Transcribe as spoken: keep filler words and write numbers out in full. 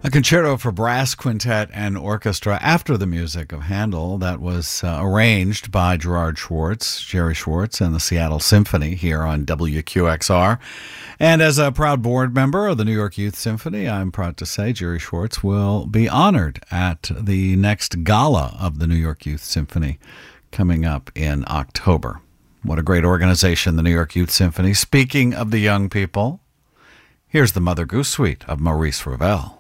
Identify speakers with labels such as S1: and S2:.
S1: A concerto for brass quintet and orchestra after the music of Handel that was uh, arranged by Gerard Schwartz, Jerry Schwartz, and the Seattle Symphony here on W Q X R. And as a proud board member of the New York Youth Symphony, I'm proud to say Jerry Schwartz will be honored at the next gala of the New York Youth Symphony coming up in October. What a great organization, the New York Youth Symphony. Speaking of the young people, here's the Mother Goose Suite of Maurice Ravel.